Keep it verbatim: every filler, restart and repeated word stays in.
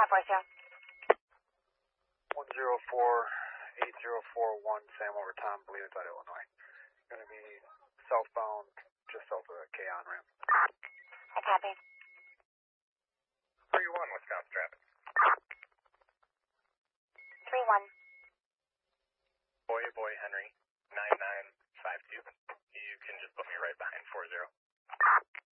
four zero. one zero four eight zero four one, Sam over Tom, believe it's out of Illinois. Going to be southbound, just south of the K on-ramp. I copy. three one, Wisconsin traffic. three one. Boy, boy, Henry, nine nine five two. You can just put me right behind four zero.